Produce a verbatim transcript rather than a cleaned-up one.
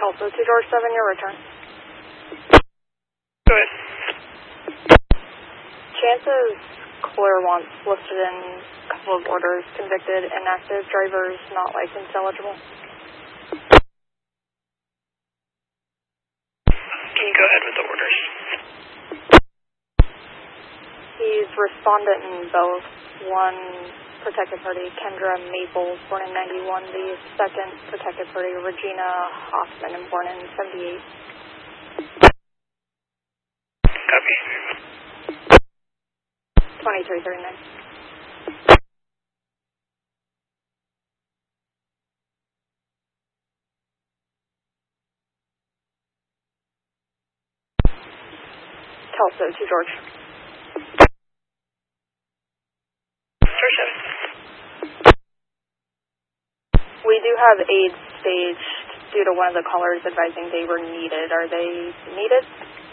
Tulsa to George seven, your return. Go ahead. Chances Clear wants listed in a couple of orders, convicted, inactive, drivers not licensed, eligible. You can go ahead with the orders. He's respondent in both. One protected party, Kendra Maples, born in ninety-one. The second protected party, Regina Hoffman, born in seventy-eight. Copy. twenty-three thirty-nine. Tulsa to George. George seven. We do have aids staged due to one of the callers advising they were needed. Are they needed?